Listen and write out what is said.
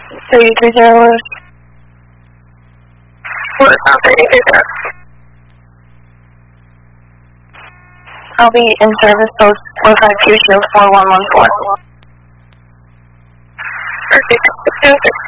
3301. What is not 3301? I'll be in service post 45 Q 4114. Perfect.